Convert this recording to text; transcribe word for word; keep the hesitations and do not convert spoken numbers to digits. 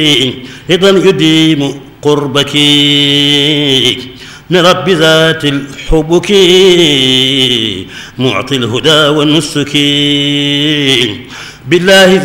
رضا يديم قربك من رب ذات الحبك معطي الهدى والنسك بالله